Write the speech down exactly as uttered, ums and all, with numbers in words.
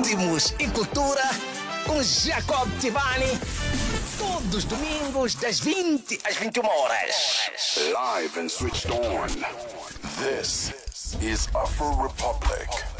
ritmos e cultura com Jacob Tivani. Todos os domingos, das vinte às vinte e uma horas. Live and switched on. This is Afro Republic.